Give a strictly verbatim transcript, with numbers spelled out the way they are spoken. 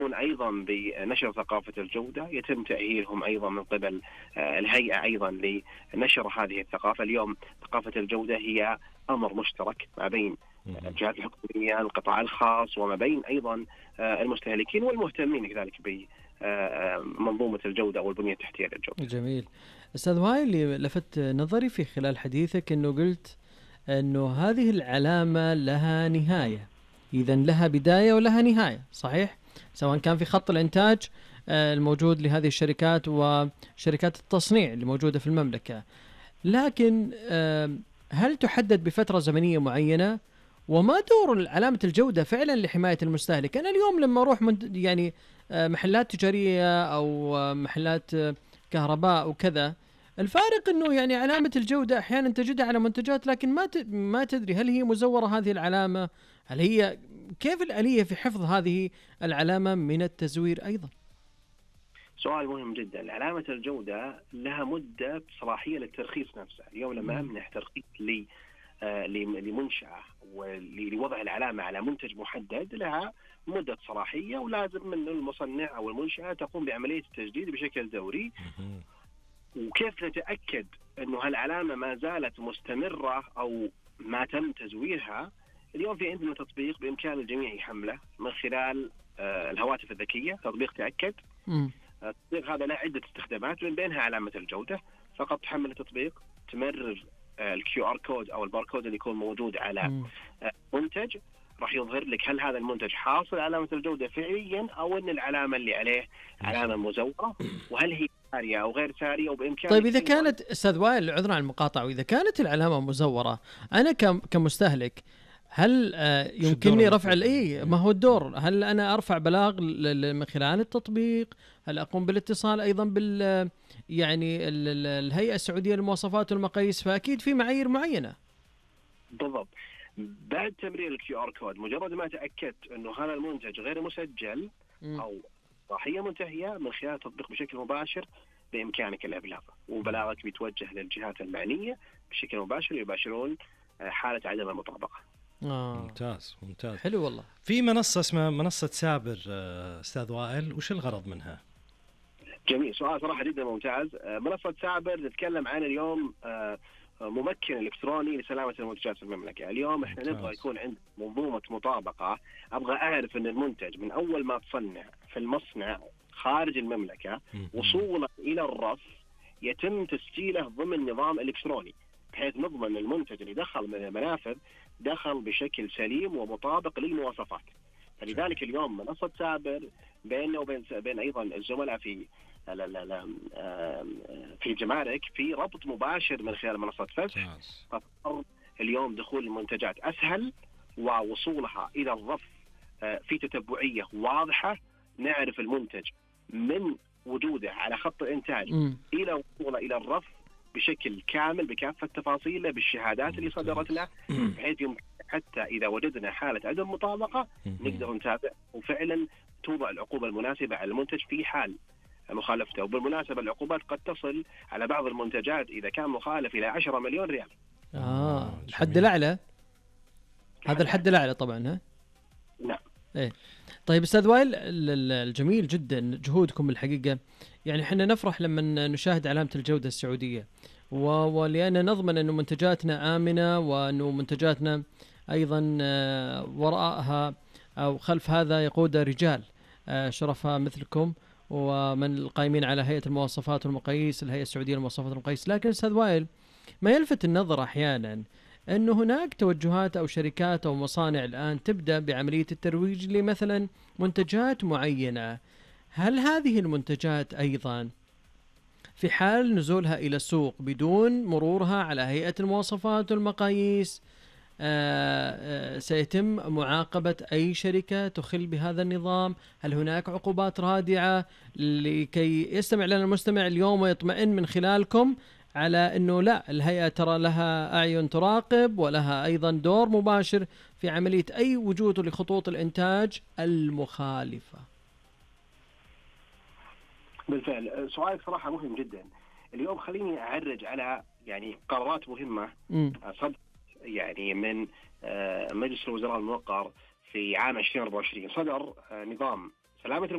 يقومون أيضا بنشر ثقافة الجودة، يتم تأهيلهم أيضا من قبل الهيئة أيضا لنشر هذه الثقافة. اليوم ثقافة الجودة هي أمر مشترك ما بين الجهات الحكومية، القطاع الخاص، وما بين أيضا المستهلكين والمهتمين كذلك بمنظومة الجودة والبنية التحتية للجودة. جميل. أستاذ وائل، اللي لفت نظري في خلال حديثك أنه قلت أنه هذه العلامة لها نهاية، إذن لها بداية ولها نهاية، صحيح؟ سواء كان في خط الإنتاج الموجود لهذه الشركات وشركات التصنيع اللي موجودة في المملكة، لكن هل تحدد بفترة زمنية معينة؟ وما دور علامة الجودة فعلا لحماية المستهلك؟ أنا اليوم لما أروح من يعني محلات تجارية أو محلات كهرباء وكذا، الفارق إنه يعني علامة الجودة أحيانا تجدها على منتجات، لكن ما ما تدري هل هي مزورة هذه العلامة، هل هي كيف الآلية في حفظ هذه العلامة من التزوير أيضا؟ سؤال مهم جدا. علامة الجودة لها مدة صلاحية للترخيص نفسه. اليوم لما أمنح ترخيص لي لمنشأة ولوضع العلامة على منتج محدد، لها مدة صلاحية، ولازم من المصنع أو المنشأة تقوم بعملية التجديد بشكل دوري. وكيف نتأكد أنه هالعلامة ما زالت مستمرة أو ما تم تزويرها؟ اليوم في عندنا تطبيق بإمكان الجميع يحمله من خلال الهواتف الذكية، تطبيق تأكد. التطبيق هذا له عدة استخدامات من بينها علامة الجودة. فقط تحمل التطبيق، تمرر الكيو ار كود او الباركود اللي يكون موجود على منتج، راح يظهر لك هل هذا المنتج حاصل علامة الجودة فعليا او ان العلامة اللي عليه علامة مزورة، وهل هي سارية او غير سارية. وبامكانك طيب اذا كانت استاذ وائل، عذرا عن المقاطعة، واذا كانت العلامة مزورة، انا كمستهلك هل يمكنني رفع الاي ما هو الدور؟ هل انا ارفع بلاغ من خلال التطبيق؟ هل اقوم بالاتصال ايضا بال يعني الهيئة السعودية للمواصفات والمقاييس؟ فاكيد في معايير معينة. بالضبط. بعد تمرير الكيو ار كود، مجرد ما تاكدت انه هذا المنتج غير مسجل م. او صلاحية منتهية، من خلال التطبيق بشكل مباشر بامكانك الابلاغ، وبلاغك بيتوجه للجهات المعنية بشكل مباشر، يباشرون حالة عدم المطابقة. آه. ممتاز ممتاز، حلو والله. في منصة اسمها منصة سابر أستاذ وائل، وش الغرض منها؟ جميل، سؤال صراحة جدا ممتاز. منصة سابر نتكلم عن اليوم ممكن الإلكتروني لسلامة المنتجات في المملكة. اليوم احنا نبغى يكون عند منظومة مطابقة. أبغى أعرف أن المنتج من أول ما تصنع في المصنع خارج المملكة وصوله إلى الرف يتم تسجيله ضمن نظام إلكتروني، بحيث نضمن المنتج اللي دخل من المنافذ دخل بشكل سليم ومطابق للمواصفات. فلذلك اليوم منصة سابر بيننا وبين بين أيضا الزملاء في لا لا لا في الجمارك في ربط مباشر من خلال منصة فسح. اليوم دخول المنتجات أسهل، ووصولها إلى الرف في تتبعية واضحة. نعرف المنتج من وجوده على خط الإنتاج م. إلى وصوله إلى الرف بشكل كامل بكافة تفاصيله بالشهادات اللي صدرت له، بحيث يمكن حتى إذا وجدنا حالة عدم مطابقة نقدر نتابع وفعلا توضع العقوبة المناسبة على المنتج في حال مخالفته. وبالمناسبة العقوبات قد تصل على بعض المنتجات إذا كان مخالف إلى عشرة مليون ريال. آه الحد الأعلى، هذا الحد الأعلى طبعا. ها نعم. إيه. طيب أستاذ وائل، الجميل جدا جهودكم الحقيقة. يعني حنا نفرح لما نشاهد علامة الجودة السعودية، ولأن نضمن أن منتجاتنا آمنة، وأن منتجاتنا أيضا وراءها أو خلف هذا يقود رجال شرفاء مثلكم ومن القائمين على هيئة المواصفات والمقاييس، الهيئة السعودية للمواصفات والمقاييس. لكن أستاذ وائل، ما يلفت النظر أحيانا أنه هناك توجهات أو شركات أو مصانع الآن تبدأ بعملية الترويج لمثلا منتجات معينة. هل هذه المنتجات أيضا في حال نزولها إلى السوق بدون مرورها على هيئة المواصفات والمقاييس آآ آآ سيتم معاقبة أي شركة تخل بهذا النظام؟ هل هناك عقوبات رادعة لكي يستمع لنا المستمع اليوم ويطمئن من خلالكم على أنه لا، الهيئة ترى لها أعين تراقب ولها أيضا دور مباشر في عملية أي وجود لخطوط الإنتاج المخالفة؟ بالفعل سؤالك صراحة مهم جدا. اليوم خليني أعرج على يعني قرارات مهمة صدر يعني من مجلس الوزراء الموقر في عام ألفين وأربعة وعشرين. صدر نظام سلامة